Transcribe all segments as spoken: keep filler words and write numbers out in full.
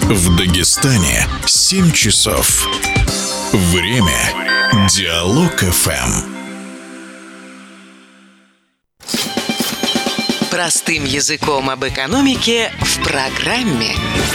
В Дагестане семь часов. Время Диалог эф эм. Простым языком об экономике в программе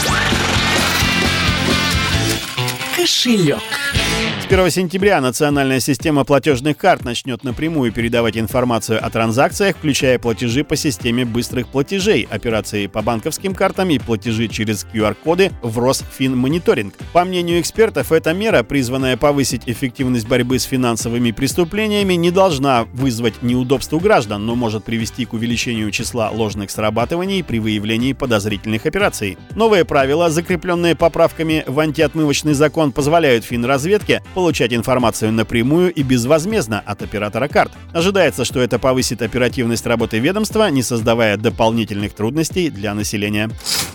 «Кошелек». С первого сентября национальная система платежных карт начнет напрямую передавать информацию о транзакциях, включая платежи по системе быстрых платежей, операции по банковским картам и платежи через ку ар-коды в Росфинмониторинг. По мнению экспертов, эта мера, призванная повысить эффективность борьбы с финансовыми преступлениями, не должна вызвать неудобств у граждан, но может привести к увеличению числа ложных срабатываний при выявлении подозрительных операций. Новые правила, закрепленные поправками в антиотмывочный закон, позволяют финразведке получать информацию напрямую и безвозмездно от оператора карт. Ожидается, что это повысит оперативность работы ведомства, не создавая дополнительных трудностей для населения.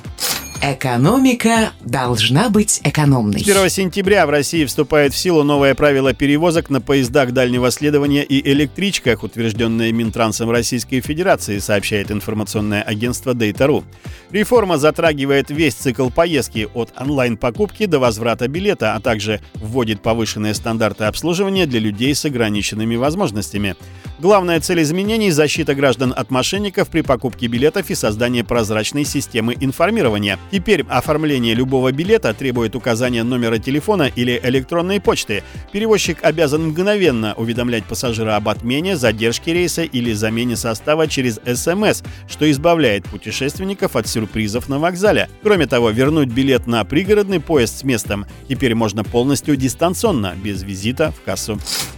Экономика должна быть экономной. С первого сентября в России вступает в силу новое правило перевозок на поездах дальнего следования и электричках, утвержденное Минтрансом Российской Федерации, сообщает информационное агентство дейта точка ру. Реформа затрагивает весь цикл поездки от онлайн-покупки до возврата билета, а также вводит повышенные стандарты обслуживания для людей с ограниченными возможностями. Главная цель изменений – защита граждан от мошенников при покупке билетов и создание прозрачной системы информирования. Теперь оформление любого билета требует указания номера телефона или электронной почты. Перевозчик обязан мгновенно уведомлять пассажира об отмене, задержке рейса или замене состава через эс эм эс, что избавляет путешественников от сюрпризов на вокзале. Кроме того, вернуть билет на пригородный поезд с местом теперь можно полностью дистанционно, без визита в кассу.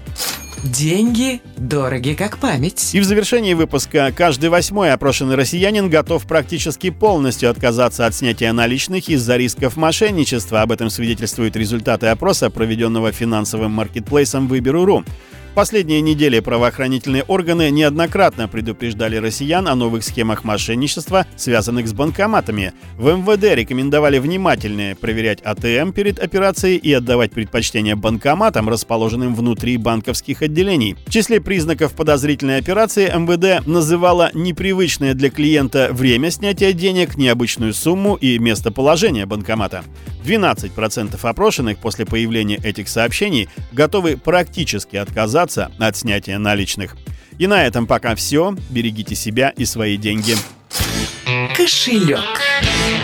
Деньги дороги как память. И в завершении выпуска: каждый восьмой опрошенный россиянин готов практически полностью отказаться от снятия наличных из-за рисков мошенничества. Об этом свидетельствуют результаты опроса, проведенного финансовым маркетплейсом Выберу точка ру. В последние недели правоохранительные органы неоднократно предупреждали россиян о новых схемах мошенничества, связанных с банкоматами. В эм вэ дэ рекомендовали внимательнее проверять а тэ эм перед операцией и отдавать предпочтение банкоматам, расположенным внутри банковских отделений. В числе признаков подозрительной операции эм вэ дэ называла непривычное для клиента время снятия денег, необычную сумму и местоположение банкомата. двенадцать процентов опрошенных после появления этих сообщений готовы практически отказаться от снятия наличных. И на этом пока все. Берегите себя и свои деньги. Кошелек.